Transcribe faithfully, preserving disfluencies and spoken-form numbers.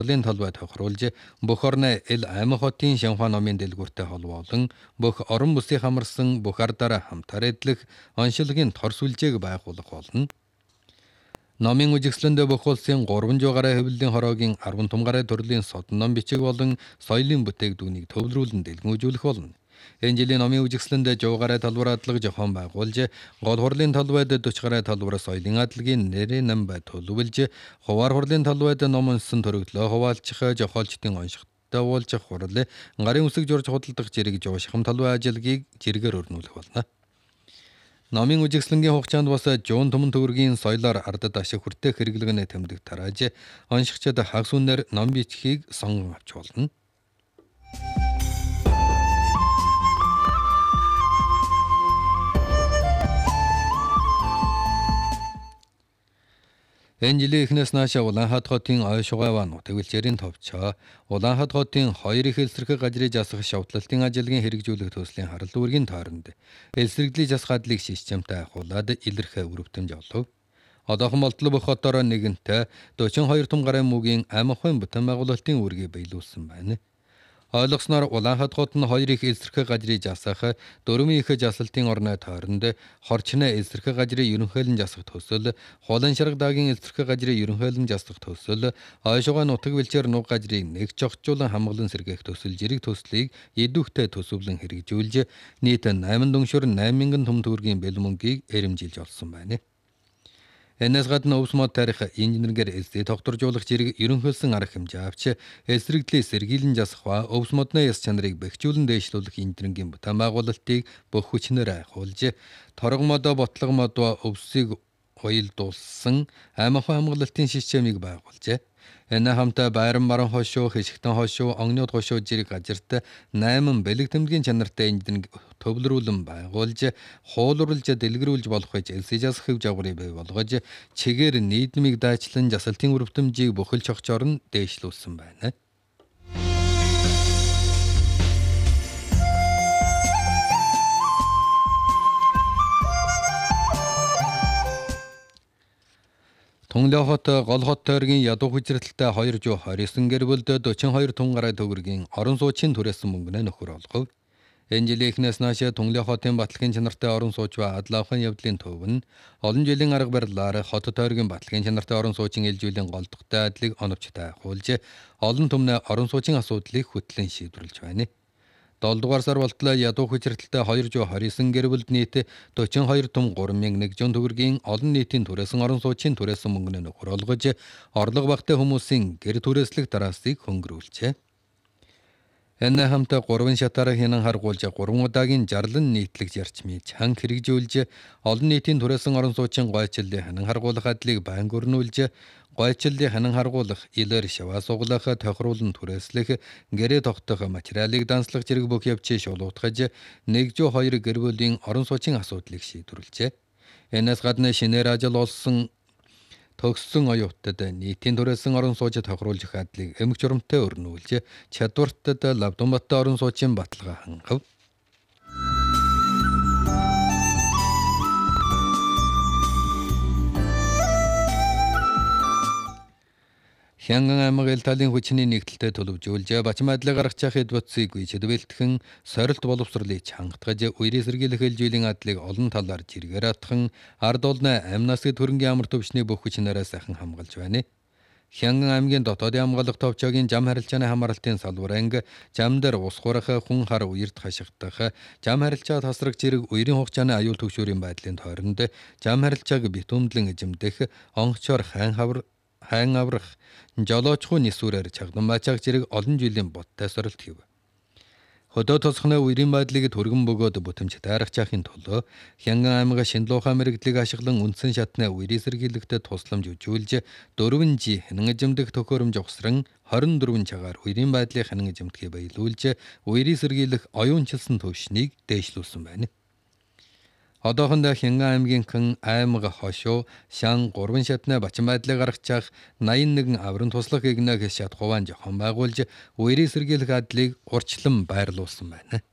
Лийн талбай тохируулж бүх орны эл аймаг хотын Шанхай номын дэлгүүртэй холбоолон бүх орон бүсийг хамарсан бүх ардаараа хамтаар эдлэх онцлогийн тор сүлжээг байгуулах болно. Номын үжигслэндээ бүх улсын гурван зуун гаруй хэвлэлийн хороогийн арван том гаруй төрлийн содон ном бичиг болон соёлын бүтээгдэхүүнийг төвлөрүүлэн дэлгүүжүүлэх болно. Энэ жилийн номын үжигслэндээ зуун гаруй талбар адлага зохион байгуулж, гол хурлын талбайд дөрвөн гаруй талбар соёлын адлагын нэрийн нам бай төлөвлөж, хуваар хурлын талбайд ном унсан төрөглөө хуваалцах зохиолчдын онцлогтой уулзах хурал, гарын үсэг журж худалдах зэрэг жуушхам талбай ажиллагийг зэрэгээр өрнүүлэх болно. Номын үжигслэнгийн хугацаанд бас зуун түмэн төгрөгийн соёлоор ардад ашиг хүртэх хэрэглэгнээ тэмдэг тарааж, оншигчид хагас үнээр ном бичгийг сонгон авч болно. Энэ жилийн эхнээс наашаа Улаанхаат хотын ойшугайваа нутаг бэлчээрийн товчоо Улаанхаат хотын хоёр их элсэрхэг газрыг засах шавтлалтын ажилгийн хэрэгжүүлэх төслийн харал үүргийн тойронд элсэрглийн зас хадлыг системтэй ахуулаад илэрхэ өрөвтөмж олов. Одоохон болтол бүх хотоор нэгэнтээ дөрвөн хоёр том гарын мөгийн аймаг хувийн бүтээн байгуулалтын үүргийг биелүүлсэн байна. Ойлгосноор Улаанхаат хот нь хоёр их элсэрхэг газрыг засах дөрвөн их засалтын орны тойронд хорчны элсэрхэг газрыг ерөнхийлөн засах төсөл, Хулан шарга даагийн элсэрхэг газрыг ерөнхийлөн засах төсөл, ойшугай нутаг бэлчээр нуг газрыг нэг жогчуулан хамглан сэргээх төсөл зэрэг төслийг эдүүхтэй төсөвлөн хэрэгжүүлж, нийт найман дүншөр найман мянган том төгрөгийн бэл мөнгийг эрэмжилж олсон байна. Энэс гадна өвс мод тарих инженергээр элсдээ тогтворжуулах зэрэг ерөнхийлсөн арга хэмжээ авч элсрэгдлээ сэргийлэн засах ба өвс модны яс чанарыг бэхжүүлэн дээшлүүлэх инженерийн бүтээн байгуулалтыг бүх хүчнээр айхуулж, торго модоо ботлого мод ба өвсийг уялдуулсан аймаг хамгаалалтын системийг байгуулжээ. Энэ хамтаа байран баран хошуу, хэсэгтэн хошуу, огнёд хошуу зэрэг газарт найман бэлэг тэмдгийн чанартай инженерийг төвлөрүүлэн байгуулж, хуулурлж, дэлгэрүүлж болох гэж элсэж засах хэв жагварыг бий болгож, чигээр нийтлэмийг дайчлан засалтын өрөвтөмжийг бүхэл чогчоор нь дээшлүүлсэн байна. Тунгалин хот гол хот тойргийн ядуу хүчирхэлтэй хоёр зуун хоёр девять гэр бүлд дөрвөн хоёр том гаруй төгрөгийн орон суучин түрээсэн мөнгөнөө нөхөр олгов. Энэ жилийн эхнээс наашаа Тунгалин хотын батлагын чанартай орон сууч ба адлаавхан явдлын төв нь олон жилийн арга барилаар хот тойргийн батлагын чанартай орон суучин ээлжүүлэн голдохтой айдлыг оновчтой ахуулж, олон түмний орон суучин асуудлыг хөтлөн шийдвэрлэж байна. долдугаар сар болтлоо ядуу хүчирхэлтэй хоёр зуун хоёр девять гэр бүлд нийт дөрвөн хоёр том гурван мянган нэгдүгээр төгрөгийн олон нийтийн түрээсэн орон суучин түрээсэн мөнгөнөө нөхөр олгож, орлого багтай хүмүүсийн гэр түрээслэх дараасыг хөнгөрүүлжээ. Энэ хамтаа гурван шатаар хянан харгуулж, гурван удаагийн жарлан нийтлэг зарчмыг чанга хэрэгжүүлж, олон нийтийн түрээсэн орон суучин гойчлалын хянан харгуулах адлыг байнга өрнүүлж, гойчлалын хянан харгуулах, илэр шаваа суглах, тохируулан түрээслэх, гэрээ тогтох, материалыг данслах зэрэг бүх явцыг шулуутгаж, нэг зуун хоёр гэр бүлийн орон суучин асуудлыг шийдвэрлэжээ. Энэс гадна шинээр ажил олсон төгссөн оюутад нийтийн түрээсэн орон суужид тохируулж адлыг эмх журамтай өрнүүлж, чадвартад лавдомбаттай орон суучин баталгаа хангав. Хянган аймаг эл талын хүчний нэгдэлтэй төлөвжүүлж, бачим айдлыг гаргах эдвэцийг үечэд бэлтгэн, сорилт боловсролыг чангатгаж, үерийн сэргийлэх ээлжүүлийн адлыг олон талаар жиргээр атхан, ард олны амнаас төрөнгийн амар төвчний бүх хүчнээрээ сайхан хамгаалж байна. Хянган аймгийн дотоодын хамгаалах товчоогийн зам харилцааны хамгаалалтын салбар анги, зам дээр ус хурах, хүн хар үерт хашигдах, зам харилцаа тасрах зэрэг үерийн хугацааны аюул төгшүүрийн байдлын тойронд зам харилцааг битүүмдлэн эзэмдэх, онгочоор хайн хавар хайн аврах, жолоочхуу нисүүрээр чагдан бачааг зэрэг олон жилийн бодтой сорилт хийв. Хөдөө тосхны үерийн байдлыг түргэн бөгөөд бүтэмж тайрахчаахын тулд Хянган аймаг шинлуухай мэрэгдлийг ашиглан үндсэн шатны үерийн сэргийлэгтээ тусламж үзүүлж, дөрвөн жи хянан эзэмдэх төхөөрөмж ухсран хорин дөрвөн чагаар үерийн байдлыг хянан эзэмдэхийг биелүүлж, үерийн сэргийлэх оюунчилсан төвшнийг дээшлүүлсэн байна. Одоохондоо Хянган аймгийн хэн аймаг хошуу шан гурван шатны бачим байдлыг гаргачих найман нэгэн аврын туслах игнэг шат хуваан жохон байгуулж, үерийн сэргийлэх адлыг урьдчилан байрлуулсан байна.